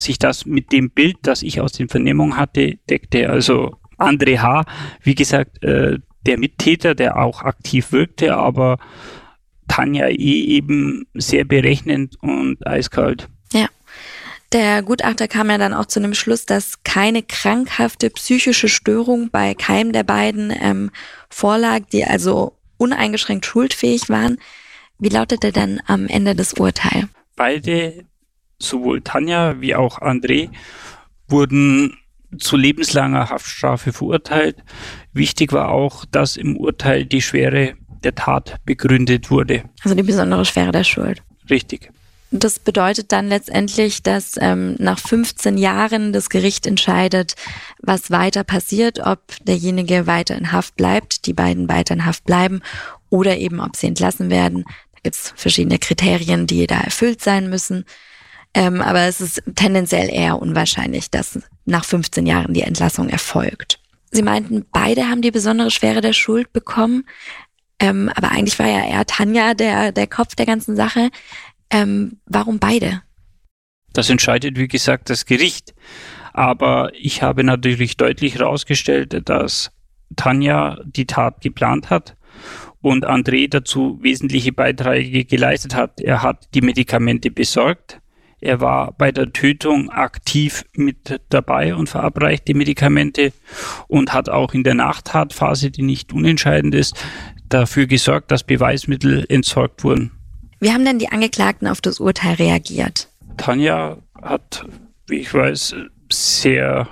sich das mit dem Bild, das ich aus den Vernehmungen hatte, deckte. Also André H., wie gesagt, der Mittäter, der auch aktiv wirkte, aber Tanja E. eben sehr berechnend und eiskalt. Ja. Der Gutachter kam ja dann auch zu dem Schluss, dass keine krankhafte psychische Störung bei keinem der beiden vorlag, die also uneingeschränkt schuldfähig waren. Wie lautete dann am Ende das Urteil? Beide, sowohl Tanja wie auch André, wurden zu lebenslanger Haftstrafe verurteilt. Wichtig war auch, dass im Urteil die Schwere der Tat begründet wurde. Also die besondere Schwere der Schuld. Richtig. Das bedeutet dann letztendlich, dass nach 15 Jahren das Gericht entscheidet, was weiter passiert, ob derjenige weiter in Haft bleibt, die beiden weiter in Haft bleiben oder eben, ob sie entlassen werden. Da gibt es verschiedene Kriterien, die da erfüllt sein müssen. Aber es ist tendenziell eher unwahrscheinlich, dass nach 15 Jahren die Entlassung erfolgt. Sie meinten, beide haben die besondere Schwere der Schuld bekommen. Aber eigentlich war ja eher Tanja der Kopf der ganzen Sache. Warum beide? Das entscheidet, wie gesagt, das Gericht. Aber ich habe natürlich deutlich herausgestellt, dass Tanja die Tat geplant hat und André dazu wesentliche Beiträge geleistet hat. Er hat die Medikamente besorgt. Er war bei der Tötung aktiv mit dabei und verabreicht die Medikamente und hat auch in der Nachtatphase, die nicht unentscheidend ist, dafür gesorgt, dass Beweismittel entsorgt wurden. Wie haben denn die Angeklagten auf das Urteil reagiert? Tanja hat, wie ich weiß, sehr,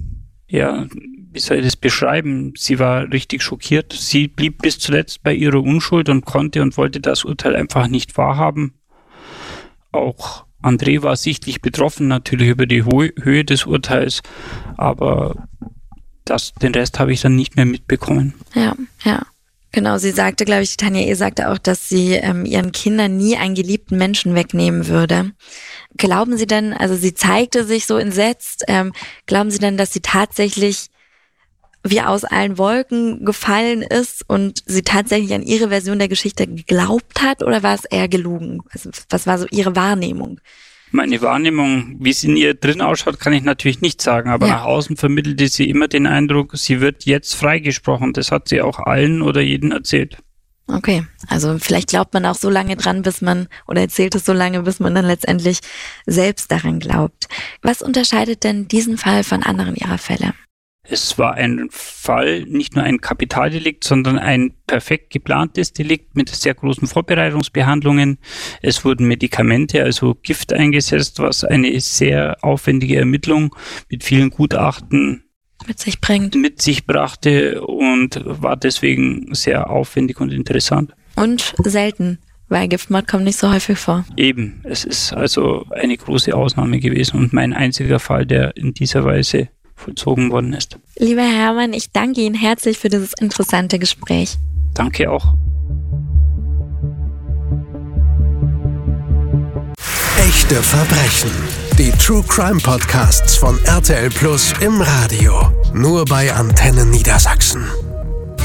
wie soll ich das beschreiben? Sie war richtig schockiert. Sie blieb bis zuletzt bei ihrer Unschuld und konnte und wollte das Urteil einfach nicht wahrhaben. Auch André war sichtlich betroffen, natürlich über die Höhe des Urteils, aber den Rest habe ich dann nicht mehr mitbekommen. Ja. Genau, sie sagte, glaube ich, Tanja E. sagte auch, dass sie ihren Kindern nie einen geliebten Menschen wegnehmen würde. Glauben Sie denn, also sie zeigte sich so entsetzt, glauben Sie denn, dass sie tatsächlich wie aus allen Wolken gefallen ist und sie tatsächlich an ihre Version der Geschichte geglaubt hat, oder war es eher gelogen? Also, was war so Ihre Wahrnehmung? Meine Wahrnehmung, wie es in ihr drin ausschaut, kann ich natürlich nicht sagen, aber nach außen vermittelte sie immer den Eindruck, sie wird jetzt freigesprochen. Das hat sie auch allen oder jedem erzählt. Okay, also vielleicht glaubt man auch so lange dran, oder erzählt es so lange, bis man dann letztendlich selbst daran glaubt. Was unterscheidet denn diesen Fall von anderen Ihrer Fälle? Es war ein Fall, nicht nur ein Kapitaldelikt, sondern ein perfekt geplantes Delikt mit sehr großen Vorbereitungsbehandlungen. Es wurden Medikamente, also Gift eingesetzt, was eine sehr aufwendige Ermittlung mit vielen Gutachten mit sich brachte und war deswegen sehr aufwendig und interessant. Und selten, weil Giftmord kommt nicht so häufig vor. Eben, es ist also eine große Ausnahme gewesen und mein einziger Fall, der in dieser Weise vollzogen worden ist. Lieber Herr Herrmann, ich danke Ihnen herzlich für dieses interessante Gespräch. Danke auch. Echte Verbrechen. Die True Crime Podcasts von RTL Plus im Radio. Nur bei Antenne Niedersachsen.